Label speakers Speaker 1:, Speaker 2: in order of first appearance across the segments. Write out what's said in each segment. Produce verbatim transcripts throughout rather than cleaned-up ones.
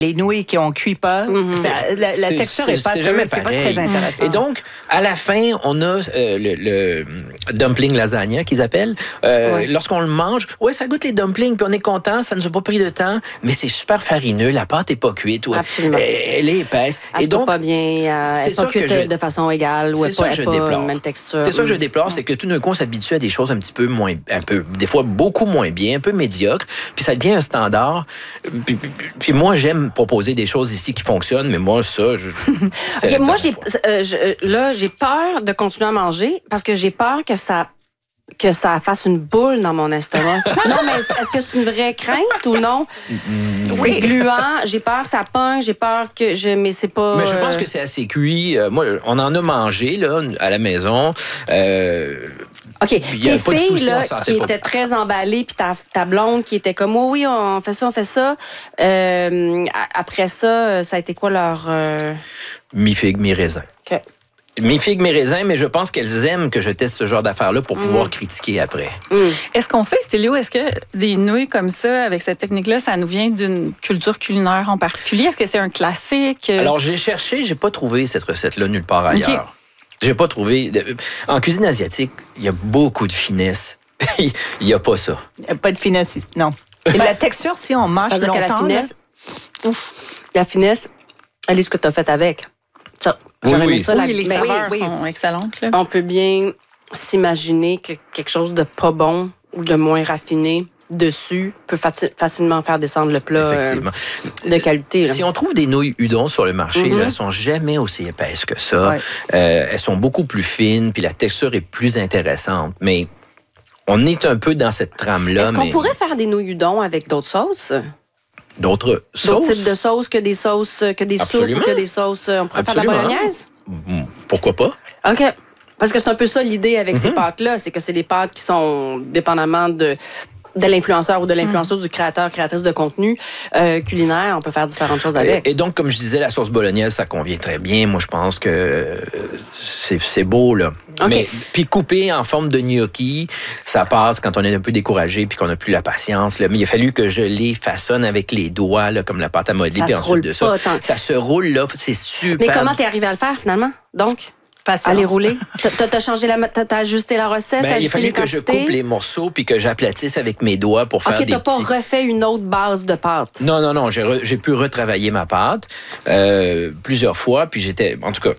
Speaker 1: Les nouilles qui ont cuit pas, mm-hmm. ça, la, la texture est, est pas, c'est c'est pas très intéressant.
Speaker 2: Et donc, à la fin, on a euh, le, le dumpling lasagna qu'ils appellent. Euh, ouais. Lorsqu'on le mange, ouais, ça goûte les dumplings, puis on est content, ça nous a pas pris de temps, mais c'est super farineux, la pâte est pas cuite, ouais.
Speaker 3: Absolument.
Speaker 2: Elle, elle est épaisse.
Speaker 3: Elle et donc, pas bien, euh, elle est pas cuite je, de façon égale, ou elle pas, elle pas même texture.
Speaker 2: C'est ça que je déplore, c'est que tout d'un coup, on s'habitue à des choses un petit peu moins, un peu, des fois beaucoup moins bien, un peu médiocre, puis ça devient un standard. Puis, puis, puis moi, j'aime proposer des choses ici qui fonctionnent, mais moi, ça, je...
Speaker 3: okay, moi, j'ai, euh, je, là, j'ai peur de continuer à manger parce que j'ai peur que ça que ça fasse une boule dans mon estomac. Non, mais est-ce que c'est une vraie crainte ou non? Mm, c'est oui. gluant, j'ai peur que ça pogne, j'ai peur que je... Mais c'est pas...
Speaker 2: Mais je pense que c'est assez cuit. Euh, moi, on en a mangé, là, à la maison. Euh...
Speaker 3: OK. Tes filles, là, qui étaient très emballées, puis ta, ta blonde qui était comme, oh oui, on fait ça, on fait ça. Euh, après ça, ça a été quoi leur... Euh...
Speaker 2: Mi-figue, mi-raisin.
Speaker 3: OK.
Speaker 2: Mi-figue, mi-raisin, mais je pense qu'elles aiment que je teste ce genre d'affaires-là pour mmh. pouvoir critiquer après.
Speaker 4: Mmh. Est-ce qu'on sait, Stélio, est-ce que des nouilles comme ça, avec cette technique-là, ça nous vient d'une culture culinaire en particulier? Est-ce que c'est un classique?
Speaker 2: Alors, j'ai cherché, j'ai pas trouvé cette recette-là nulle part ailleurs. Okay. J'ai pas trouvé... En cuisine asiatique, il y a beaucoup de finesse. Il n'y a pas ça.
Speaker 1: Il n'y a pas de finesse, non. Et la texture, si on mange longtemps...
Speaker 3: La finesse, ouf, la finesse, elle est ce que tu as fait avec. Ça,
Speaker 4: oui, oui. Ça, oui, la... les saveurs oui, oui. sont excellentes. Là.
Speaker 3: On peut bien s'imaginer que quelque chose de pas bon ou de moins raffiné dessus peut faci- facilement faire descendre le plat euh, de qualité. Là.
Speaker 2: Si on trouve des nouilles udon sur le marché, mm-hmm. là, elles sont jamais aussi épaisses que ça. Ouais. Euh, elles sont beaucoup plus fines, puis la texture est plus intéressante. Mais on est un peu dans cette trame-là.
Speaker 3: Est-ce qu'on
Speaker 2: mais...
Speaker 3: pourrait faire des nouilles udon avec d'autres sauces?
Speaker 2: D'autres sauces?
Speaker 3: D'autres types de sauces que des sauces, que des Absolument. soupes, que des sauces... On pourrait Absolument. faire de la bolognaise?
Speaker 2: Pourquoi pas?
Speaker 3: OK. Parce que c'est un peu ça l'idée avec mm-hmm. ces pâtes-là, c'est que c'est des pâtes qui sont dépendamment de... de l'influenceur ou de l'influenceuse, mmh. du créateur, créatrice de contenu euh, culinaire, on peut faire différentes choses avec.
Speaker 2: Et, et donc, comme je disais, la sauce bolognaise, ça convient très bien. Moi, je pense que euh, c'est, c'est beau, là.
Speaker 3: Okay.
Speaker 2: Mais puis coupé en forme de gnocchi, ça passe quand on est un peu découragé puis qu'on n'a plus la patience. Là. Mais il a fallu que je les façonne avec les doigts, là, comme la pâte à modeler.
Speaker 3: Ça
Speaker 2: puis
Speaker 3: se
Speaker 2: ensuite
Speaker 3: roule
Speaker 2: de ça,
Speaker 3: pas tant.
Speaker 2: Ça se roule, là. C'est super.
Speaker 3: Mais comment t'es arrivé à le faire, finalement, donc?
Speaker 1: Patience.
Speaker 3: À les rouler. T'as, t'as changé la, t'as, t'as ajusté la recette,
Speaker 2: ben,
Speaker 3: t'as ajusté
Speaker 2: il a fallu
Speaker 3: les
Speaker 2: que
Speaker 3: quantités.
Speaker 2: je coupe les morceaux puis que j'aplatisse avec mes doigts pour faire
Speaker 3: okay,
Speaker 2: des petits...
Speaker 3: OK, t'as pas refait une autre base de pâte.
Speaker 2: Non, non, non. J'ai, re, j'ai pu retravailler ma pâte euh, plusieurs fois, puis j'étais... En tout cas...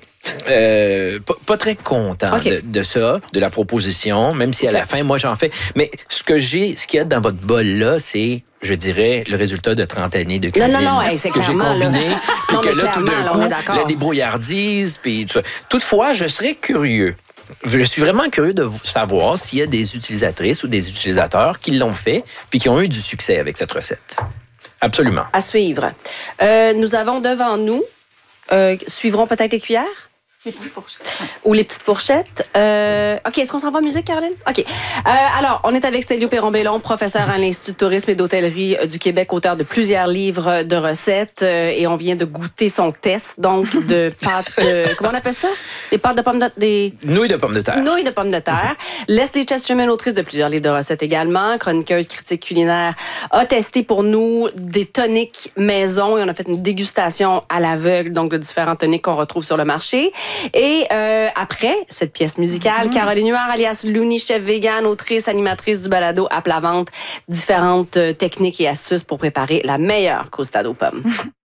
Speaker 2: Euh, pas, pas très content okay. de, de ça, de la proposition, même si à okay. la fin, moi, j'en fais. Mais ce que j'ai, ce qu'il y a dans votre bol-là, c'est, je dirais, le résultat de trente années de cuisine.
Speaker 3: Non, non, non, hey, c'est
Speaker 2: que
Speaker 3: clairement,
Speaker 2: j'ai combiné.
Speaker 3: Là.
Speaker 2: Puis
Speaker 3: non,
Speaker 2: que
Speaker 3: mais
Speaker 2: là, tout d'un
Speaker 3: là,
Speaker 2: coup,
Speaker 3: on est d'accord.
Speaker 2: la débrouillardise, puis tout ça. Toutefois, je serais curieux. Je suis vraiment curieux de savoir s'il y a des utilisatrices ou des utilisateurs qui l'ont fait puis qui ont eu du succès avec cette recette. Absolument.
Speaker 3: À suivre. Euh, nous avons devant nous, euh, suivront peut-être les cuillères?
Speaker 4: Les petites fourchettes.
Speaker 3: Ou les petites fourchettes. Euh, OK, est-ce qu'on s'en va en musique, Caroline? OK. Euh, alors, on est avec Stélio Perron-Bellon, professeur à l'Institut de tourisme et d'hôtellerie du Québec, auteur de plusieurs livres de recettes. Euh, et on vient de goûter son test, donc, de pâtes... De, comment on appelle ça? Des pâtes de pommes de... Des...
Speaker 2: Nouilles de pommes de terre.
Speaker 3: Nouilles de pommes de terre. Leslie Chesterman, autrice de plusieurs livres de recettes également, chroniqueuse, critique culinaire, a testé pour nous des toniques maison et on a fait une dégustation à l'aveugle, donc de différents toniques qu'on retrouve sur le marché. Et euh, après cette pièce musicale, mmh. Caroline Huard, alias Looney, chef vegan, autrice, animatrice du balado à plat ventre, différentes euh, techniques et astuces pour préparer la meilleure croustade aux pommes.